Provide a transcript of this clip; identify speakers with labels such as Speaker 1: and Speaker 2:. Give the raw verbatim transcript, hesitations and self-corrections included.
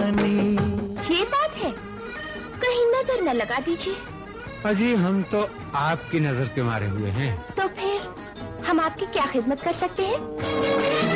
Speaker 1: रानी।
Speaker 2: ये बात है, कहीं नजर न लगा दीजिए।
Speaker 3: अजी हम तो आपकी नजर के मारे हुए हैं।
Speaker 2: तो फिर हम आपकी क्या खिदमत कर सकते हैं?